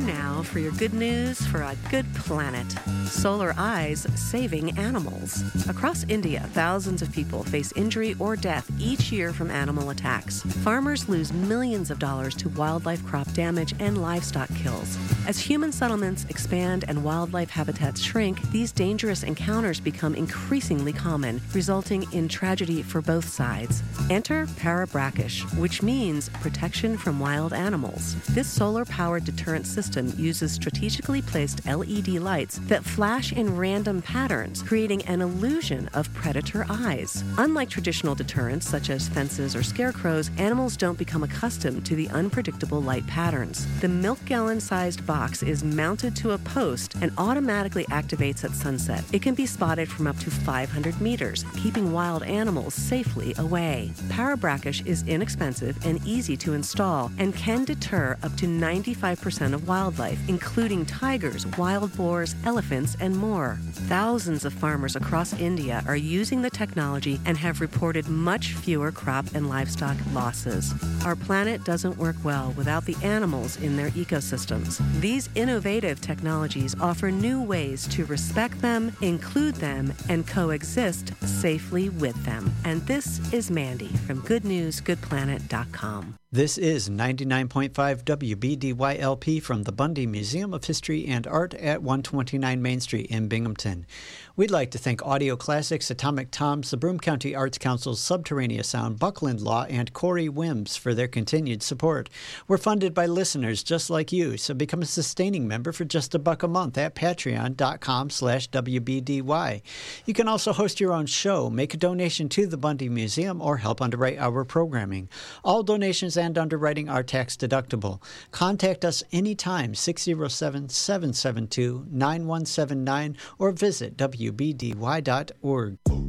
Time now for your good news for a good planet. Solar eyes saving animals. Across India, thousands of people face injury or death each year from animal attacks. Farmers lose millions of dollars to wildlife crop damage and livestock kills. As human settlements expand and wildlife habitats shrink, these dangerous encounters become increasingly common, resulting in tragedy for both sides. Enter Parabrakish, which means protection from wild animals. This solar-powered deterrent system uses strategically placed LED lights that flash in random patterns, creating an illusion of predator eyes. Unlike traditional deterrents such as fences or scarecrows, animals don't become accustomed to the unpredictable light patterns. The milk-gallon-sized box is mounted to a post and automatically activates at sunset. It can be spotted from up to 500 meters, keeping wild animals safely away. Parabrakish is inexpensive and easy to install and can deter up to 95% of wildlife, including tigers, wild boars, elephants, and more. Thousands of farmers across India are using the technology and have reported much fewer crop and livestock losses. Our planet doesn't work well without the animals in their ecosystems. These innovative technologies offer new ways to respect them, include them, and coexist safely with them. And this is Mandy from GoodNewsGoodPlanet.com. This is 99.5 WBDYLP from the Bundy Museum of History and Art at 129 Main Street in Binghamton. We'd like to thank Audio Classics, Atomic Toms, the Broome County Arts Council's Subterraneous Sound, Buckland Law, and Corey Wims for their continued support. We're funded by listeners just like you, so become a sustaining member for just $1 a month at patreon.com/WBDY. You can also host your own show, make a donation to the Bundy Museum, or help underwrite our programming. All donations and underwriting are tax deductible. Contact us anytime, 607-772-9179, or visit WBDY.org.